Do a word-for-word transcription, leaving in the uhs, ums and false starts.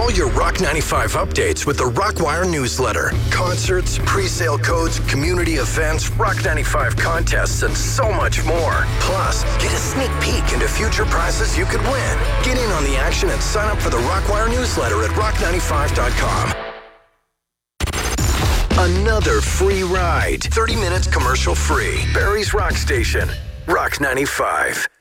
all your Rock ninety-five updates with the Rockwire newsletter. Concerts, pre-sale codes, community events, Rock ninety-five contests, and so much more. Plus, get a sneak peek into future prizes you could win. Get in on the action and sign up for the Rockwire newsletter at rock ninety-five dot com. Another free ride. thirty minutes commercial free. Barrie's Rock Station. Rock ninety-five.